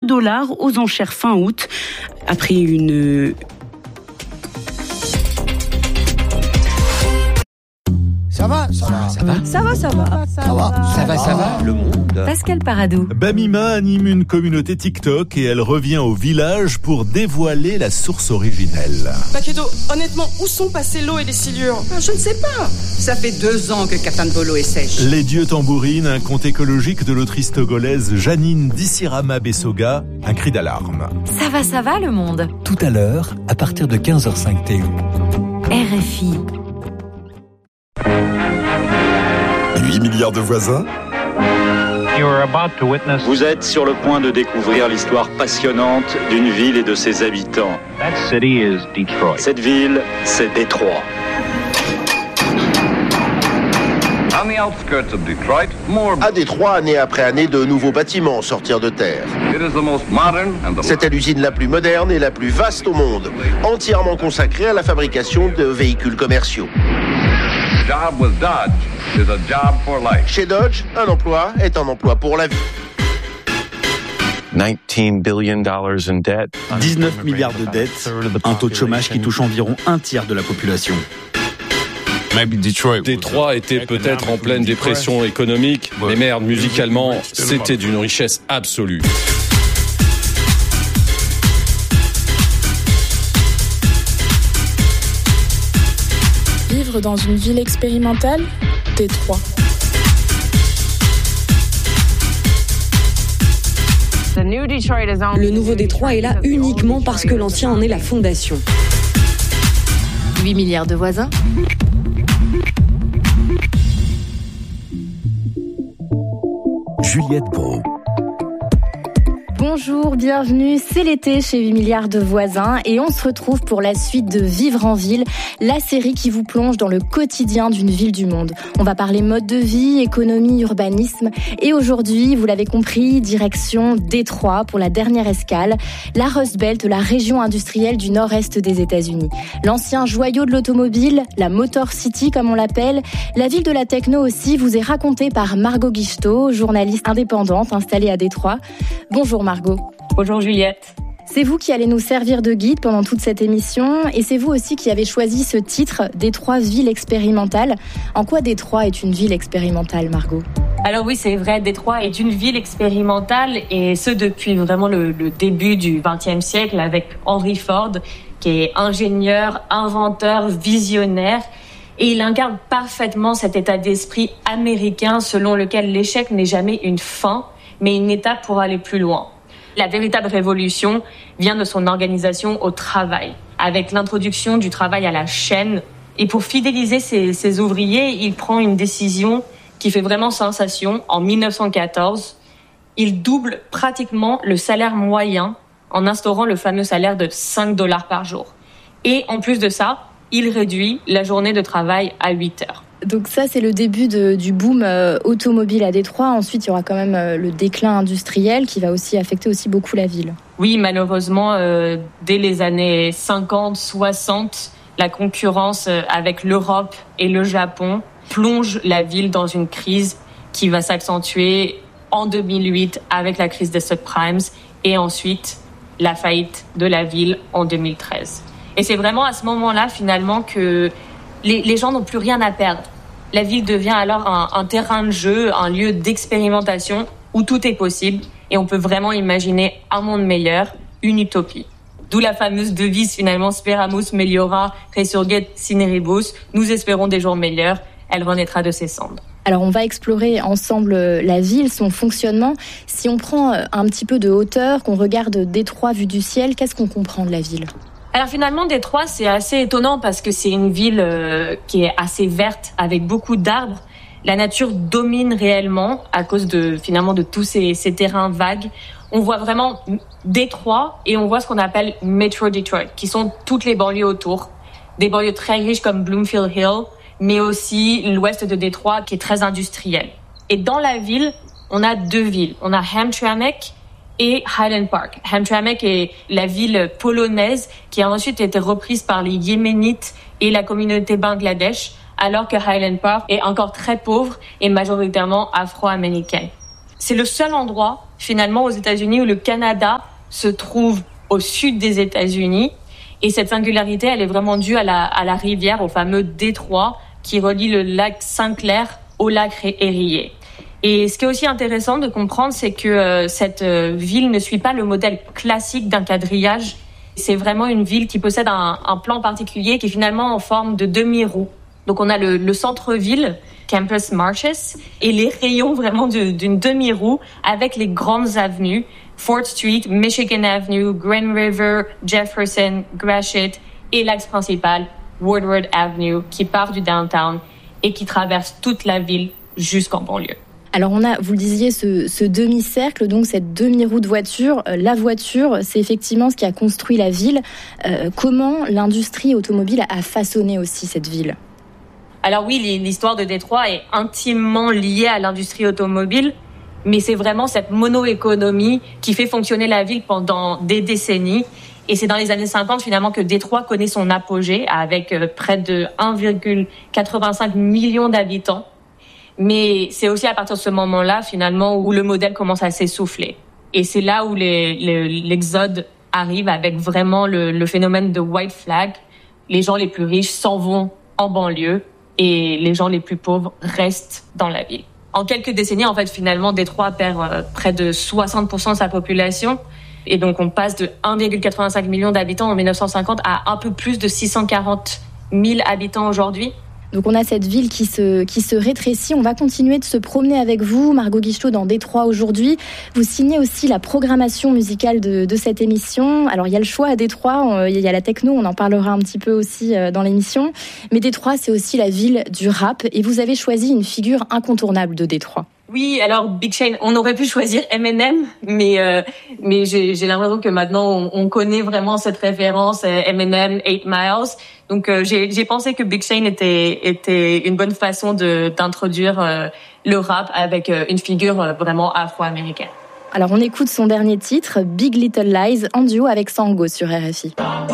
$1 aux enchères fin août. Après une... Ça va, le monde. Pascal Paradou. Bamima anime une communauté TikTok et elle revient au village pour dévoiler la source originelle. Paqueto, honnêtement, où sont passées l'eau et les silures ? Je ne sais pas. Ça fait 2 ans que Katanbolo est sèche. Les dieux tambourinent, un conte écologique de l'autrice togolaise Janine Dissirama Bessoga, un cri d'alarme. Ça va le monde. Tout à l'heure, à partir de 15h05 TU. RFI. 8 milliards de voisins. Vous êtes sur le point de découvrir l'histoire passionnante d'une ville et de ses habitants. Cette ville, c'est Détroit. À Détroit, année après année, de nouveaux bâtiments sortirent de terre. C'était l'usine la plus moderne et la plus vaste au monde, entièrement consacrée à la fabrication de véhicules commerciaux. Chez Dodge, un emploi est un emploi pour la vie. 19 milliards de dettes, un taux de chômage qui touche environ un tiers de la population. Détroit était peut-être en pleine dépression économique, mais merde, musicalement, c'était d'une richesse absolue. Vivre dans une ville expérimentale, Détroit. Le nouveau Détroit est là uniquement parce que l'ancien en est la fondation. 8 milliards de voisins. Juliette Brault. Bonjour, bienvenue, c'est l'été chez 8 milliards de voisins et on se retrouve pour la suite de Vivre en ville, la série qui vous plonge dans le quotidien d'une ville du monde. On va parler mode de vie, économie, urbanisme et aujourd'hui, vous l'avez compris, direction Détroit pour la dernière escale, la Rust Belt, la région industrielle du nord-est des États-Unis. L'ancien joyau de l'automobile, la Motor City comme on l'appelle, la ville de la techno aussi vous est racontée par Margot Guichetot, journaliste indépendante installée à Détroit. Bonjour Margot. Bonjour Juliette. C'est vous qui allez nous servir de guide pendant toute cette émission et c'est vous aussi qui avez choisi ce titre, Détroit ville expérimentale. En quoi Détroit est une ville expérimentale, Margot ? Alors oui, c'est vrai, Détroit est une ville expérimentale et ce depuis vraiment le début du XXe siècle avec Henry Ford qui est ingénieur, inventeur, visionnaire et il incarne parfaitement cet état d'esprit américain selon lequel l'échec n'est jamais une fin mais une étape pour aller plus loin. La véritable révolution vient de son organisation au travail, avec l'introduction du travail à la chaîne. Et pour fidéliser ses ouvriers, il prend une décision qui fait vraiment sensation. En 1914, il double pratiquement le salaire moyen en instaurant le fameux salaire de $5 par jour. Et en plus de ça, il réduit la journée de travail à 8 heures. Donc ça, c'est le début du boom automobile à Détroit. Ensuite, il y aura quand même le déclin industriel qui va aussi affecter aussi beaucoup la ville. Oui, malheureusement, dès les années 50, 60, la concurrence avec l'Europe et le Japon plonge la ville dans une crise qui va s'accentuer en 2008 avec la crise des subprimes et ensuite la faillite de la ville en 2013. Et c'est vraiment à ce moment-là, finalement, que les gens n'ont plus rien à perdre. La ville devient alors un terrain de jeu, un lieu d'expérimentation où tout est possible et on peut vraiment imaginer un monde meilleur, une utopie. D'où la fameuse devise finalement Speramus meliora resurget sine rebus. Nous espérons des jours meilleurs, elle renaîtra de ses cendres. Alors on va explorer ensemble la ville, son fonctionnement. Si on prend un petit peu de hauteur, qu'on regarde Détroit vue du ciel, qu'est-ce qu'on comprend de la ville ? Alors finalement, Détroit, c'est assez étonnant parce que c'est une ville qui est assez verte avec beaucoup d'arbres. La nature domine réellement à cause de tous ces terrains vagues. On voit vraiment Détroit et on voit ce qu'on appelle Metro Detroit, qui sont toutes les banlieues autour. Des banlieues très riches comme Bloomfield Hill, mais aussi l'ouest de Détroit qui est très industriel. Et dans la ville, on a 2 villes. On a Hamtramck et Highland Park. Hamtramck est la ville polonaise qui a ensuite été reprise par les Yéménites et la communauté Bangladesh, alors que Highland Park est encore très pauvre et majoritairement afro-américaine. C'est le seul endroit, finalement, aux États-Unis où le Canada se trouve au sud des États-Unis. Et cette singularité, elle est vraiment due à la rivière, au fameux détroit qui relie le lac Saint-Clair au lac Erie. Et ce qui est aussi intéressant de comprendre, c'est que cette ville ne suit pas le modèle classique d'un quadrillage. C'est vraiment une ville qui possède un plan particulier qui est finalement en forme de demi-roue. Donc on a le centre-ville, Campus Martius, et les rayons vraiment d'une demi-roue avec les grandes avenues, Fort Street, Michigan Avenue, Grand River, Jefferson, Gratiot et l'axe principal, Woodward Avenue, qui part du downtown et qui traverse toute la ville jusqu'en banlieue. Alors on a, vous le disiez, ce demi-cercle, donc cette demi-roue de voiture. La voiture, c'est effectivement ce qui a construit la ville. Comment l'industrie automobile a façonné aussi cette ville ? Alors oui, l'histoire de Détroit est intimement liée à l'industrie automobile, mais c'est vraiment cette mono-économie qui fait fonctionner la ville pendant des décennies. Et c'est dans les années 50 finalement que Détroit connaît son apogée avec près de 1,85 million d'habitants. Mais c'est aussi à partir de ce moment-là finalement où le modèle commence à s'essouffler. Et c'est là où l'exode arrive avec vraiment le phénomène de white flag. Les gens les plus riches s'en vont en banlieue et les gens les plus pauvres restent dans la ville. En quelques décennies, en fait, finalement, Détroit perd près de 60% de sa population. Et donc, on passe de 1,85 million d'habitants en 1950 à un peu plus de 640 000 habitants aujourd'hui. Donc on a cette ville qui se rétrécit. On va continuer de se promener avec vous, Margot Guichetot, dans Détroit aujourd'hui. Vous signez aussi la programmation musicale de cette émission. Alors il y a le choix à Détroit, il y a la techno, on en parlera un petit peu aussi dans l'émission. Mais Détroit, c'est aussi la ville du rap. Et vous avez choisi une figure incontournable de Détroit. Oui, alors Big Sean, on aurait pu choisir Eminem, mais j'ai l'impression que maintenant on connaît vraiment cette référence Eminem, 8 Miles. Donc j'ai pensé que Big Sean était une bonne façon d'introduire le rap avec une figure vraiment afro-américaine. Alors on écoute son dernier titre, Big Little Lies, en duo avec Sango sur RFI.